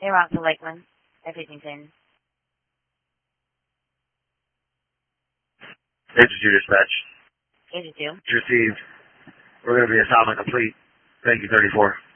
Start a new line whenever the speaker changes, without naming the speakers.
You're on to Lakeland. Everything's
Agent 2 dispatch.
Agent 2.
Received. We're going to be assignment complete. Thank you, 34.